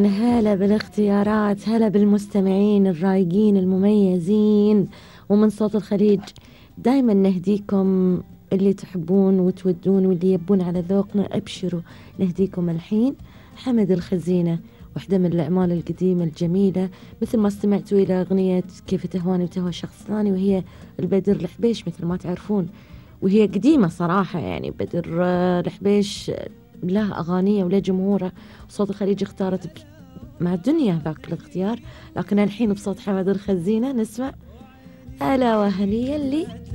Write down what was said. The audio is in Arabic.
هلا بالاختيارات، هلا بالمستمعين الرايقين المميزين. ومن صوت الخليج دايما نهديكم اللي تحبون وتودون واللي يبون على ذوقنا. ابشروا، نهديكم الحين حمد الخزينة، واحدة من الأعمال القديمة الجميلة. مثل ما استمعتوا إلى أغنية كيف تهواني وتهوى شخص ثاني، وهي البدر الحبيش مثل ما تعرفون، وهي قديمة صراحة. يعني بدر الحبيش له أغانيه وله جمهوره. صوت الخليج اختارت مع الدنيا ذاك الاختيار، لكن الحين بصوت حمد الخزينة نسمع ألا وهلي اللي